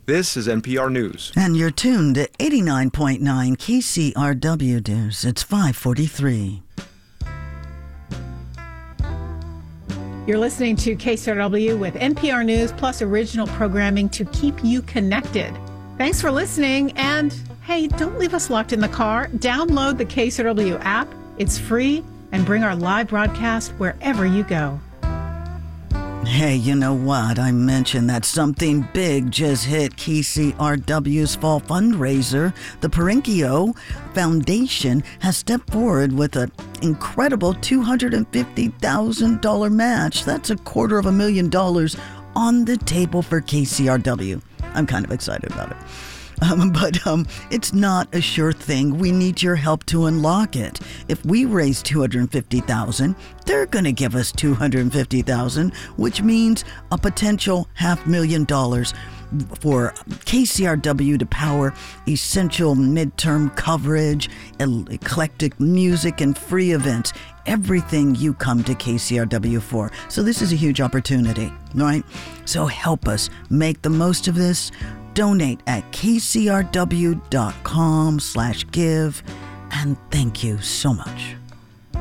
This is NPR News. And you're tuned to 89.9 KCRW News. It's 5:43. You're listening to KCRW with NPR News plus original programming to keep you connected. Thanks for listening. And hey, don't leave us locked in the car. Download the KCRW app. It's free, and bring our live broadcast wherever you go. Hey, you know what? I mentioned that something big just hit KCRW's fall fundraiser. The Perinkio Foundation has stepped forward with an incredible $250,000 match. That's $250,000 on the table for KCRW. I'm kind of excited about it. But it's not a sure thing. We need your help to unlock it. If we raise $250,000, they're going to give us $250,000, which means a potential $500,000 for KCRW to power essential midterm coverage, eclectic music, and free events. Everything you come to KCRW for. So this is a huge opportunity, right? So help us make the most of this. Donate at kcrw.com/give. And thank you so much.